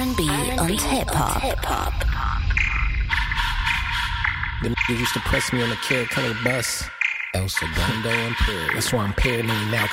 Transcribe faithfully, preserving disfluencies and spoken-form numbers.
and B and hip hop. The niggas used to press me on the Carrot Color bus. El Segundo Imperial. That's why I'm paranoid now,